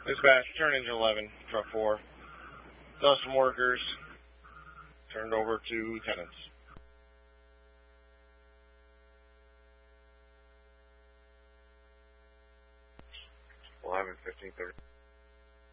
Dispatch, turn engine 11, truck 4. Done some workers. Turned over to tenants. 11, 15, 30.